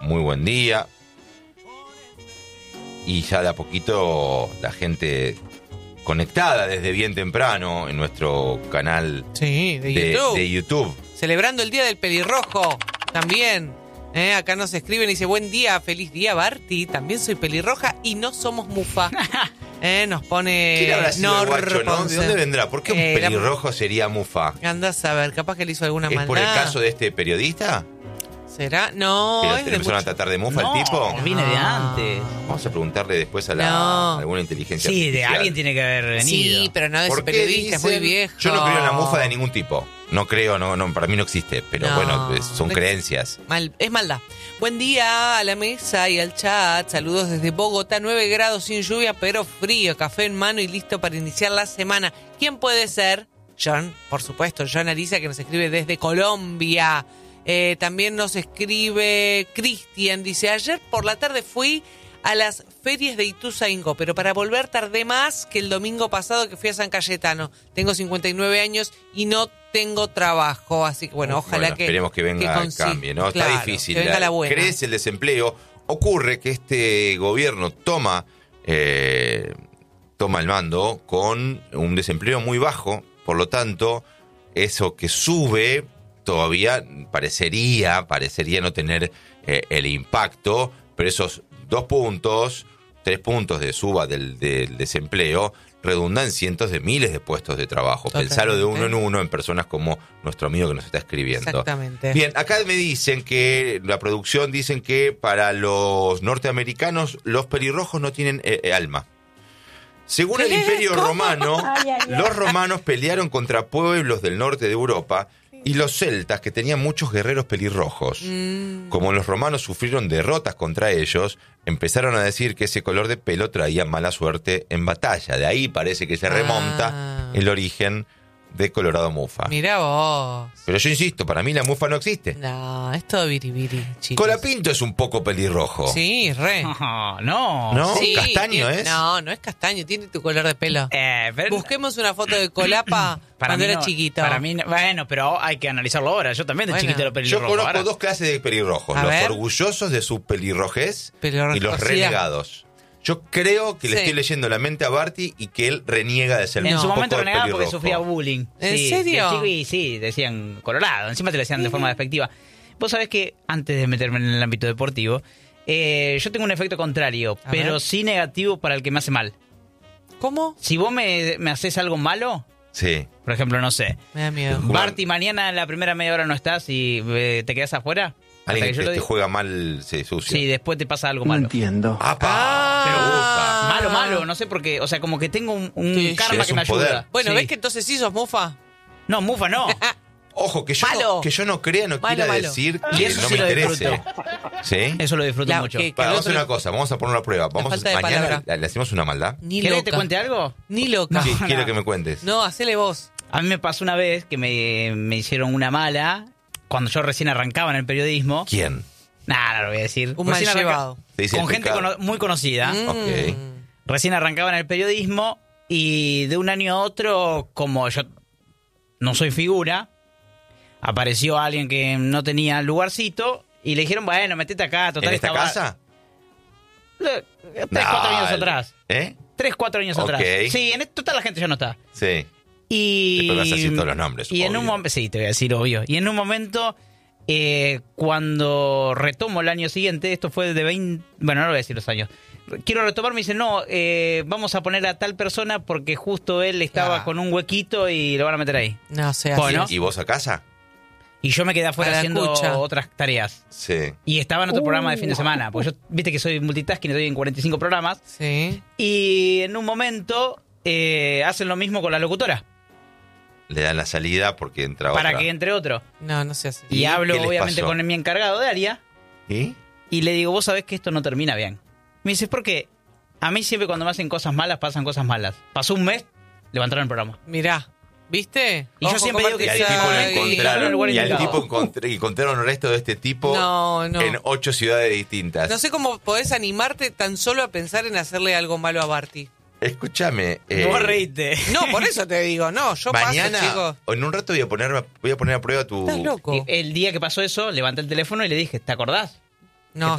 muy buen día. Y ya de a poquito la gente conectada desde bien temprano en nuestro canal de YouTube. Celebrando el Día del Pelirrojo también. Acá nos escriben y dice, buen día, feliz día, Barty. También soy pelirroja y no somos mufa. Nos pone ¿Quién habrá sido el guacho, no? Ponce. ¿De dónde vendrá? ¿Por qué un pelirrojo sería mufa? Andás a ver, capaz que le hizo alguna ¿Es maldad. por el caso de este periodista? ¿Será? No, ¿Que es le de empezaron mucho... a tratar de mufa No, al tipo? viene de antes. Vamos a preguntarle después a alguna inteligencia Sí, de artificial. alguien tiene que haber venido. Sí, pero no de ese ¿Por qué periodista, es muy dicen? viejo. Yo no creo en la mufa de ningún tipo. No creo, no, para mí no existe. Pero No, bueno, son no creencias. Es maldad. Buen día a la mesa y al chat. Saludos desde Bogotá, 9 grados sin lluvia, pero frío. Café en mano y listo para iniciar la semana. ¿Quién puede ser? John, por supuesto. John Arisa, que nos escribe desde Colombia. También nos escribe Cristian. Dice, ayer por la tarde fui a las ferias de Ituzaingó, pero para volver tardé más que el domingo pasado que fui a San Cayetano. Tengo 59 años y no tengo trabajo, así que bueno, ojalá que esperemos que venga el cambio, ¿no? Claro, está difícil. que venga la buena. Crece el desempleo. Ocurre que este gobierno toma el mando con un desempleo muy bajo, por lo tanto, eso que sube todavía parecería no tener el impacto, pero esos 3 puntos de suba del desempleo redundan en cientos de miles de puestos de trabajo. Totalmente. Pensarlo de uno en uno en personas como nuestro amigo que nos está escribiendo. Exactamente. Bien, acá me dicen que la producción dicen que para los norteamericanos los pelirrojos no tienen alma. Según el Imperio Romano, los romanos pelearon contra pueblos del norte de Europa y los celtas, que tenían muchos guerreros pelirrojos. Como los romanos sufrieron derrotas contra ellos, empezaron a decir que ese color de pelo traía mala suerte en batalla. De ahí parece que se remonta el origen de Colorado Mufa. Mirá vos. Pero yo insisto, para mí la mufa no existe. No, es todo biribiri, chicos. Colapinto es un poco pelirrojo. Sí, re. No. ¿No? Sí, ¿Castaño tiene- es? No es castaño, tiene tu color de pelo. Pero Busquemos una foto de Colapa cuando mí era no, chiquito. Para mí, bueno, pero hay que analizarlo ahora. Yo también de Bueno. chiquito era Yo pelirrojo. conozco ahora. 2 clases de pelirrojos. A Los ver. orgullosos de su pelirrojez y los Pelirrojosidad. renegados. Yo creo que le Sí. estoy leyendo la mente a Barty y que él reniega de ser En un su poco momento renegaba porque pelirrojo. sufría bullying. ¿En Sí, serio? de chico y sí, decían colorado. Encima te lo decían de forma despectiva. Vos sabés que, antes de meterme en el ámbito deportivo, yo tengo un efecto contrario, A pero ver. sí negativo para el que me hace mal. ¿Cómo? Si vos me haces algo malo, Sí. por ejemplo, no sé, Me da miedo. Juan. Barty, mañana en la primera media hora no estás y te quedás afuera. hasta Alguien que yo que lo te diga. juega mal se sucia. Sí, después te pasa algo malo. entiendo. ¡Apa! Pero Malo, no sé por qué. O sea, como que tengo un Sí, karma es que un me ayuda. poder. Bueno, Sí. ¿ves que entonces sí sos mufa? No, mufa no. Ojo, que yo, Malo. que yo no crea no Malo, quiera malo. decir Y que eso no sí me lo interese. ¿Sí? Eso lo disfruto La- mucho. que- Vamos a al hacer otro- una cosa, vamos a poner una prueba. Vamos falta de mañana palabra. le hacemos una maldad. Ni ¿Querés loca. que te cuente algo? Ni loca. Sí, No, quiero no. que me cuentes. No, hacele vos. A mí me pasó una vez que me hicieron una mala cuando yo recién arrancaba en el periodismo. ¿Quién? Nah, no lo voy a decir. Un mal Recién llevado. Te dice Con el gente pecado. muy conocida. Ok. Recién arrancaba en el periodismo y de un año a otro, como yo no soy figura, apareció alguien que no tenía lugarcito y le dijeron, bueno, metete acá, total ¿En esta estaba- casa? 3-4 años Dale. atrás. ¿Eh? 3-4 años Ok. atrás. Sí, en total la gente ya no está. Sí. Y Después vas a decir todos los nombres, Y en un obvio. momento, sí, te voy a decir obvio. Y en un momento, cuando retomo el año siguiente, esto fue de 20, bueno, no lo voy a decir los años. Quiero retomar, me dicen, no, vamos a poner a tal persona porque justo él estaba Claro. con un huequito y lo van a meter ahí. No sé, Bueno. así ¿Y vos a casa? Y yo me quedé afuera A la haciendo cucha. otras tareas. Sí. Y estaba en otro programa de fin de semana. Porque yo, viste que soy multitasking, estoy en 45 programas. Sí. Y en un momento hacen lo mismo con la locutora. Le dan la salida porque entra Para otra. que entre otro. No se hace. Y ¿Y hablo qué les obviamente pasó? con mi encargado de área. ¿Y? Y le digo, vos sabés que esto no termina bien. Me dice, ¿por qué? A mí siempre cuando me hacen cosas malas, pasan cosas malas. Pasó un mes, levantaron el programa. Mirá, ¿viste? Y yo Ojo siempre con digo que Y al Sí, tipo lo sí, encontraron. lugar Y al indicado. tipo encontraron el resto de este tipo No. en 8 ciudades distintas. No sé cómo podés animarte tan solo a pensar en hacerle algo malo a Barty. Escúchame. Vos reíste. No, por eso te digo, no, yo Mañana, paso, chicos. o en un rato voy a poner a prueba tu... Estás loco. El día que pasó eso, levanté el teléfono y le dije, ¿te acordás?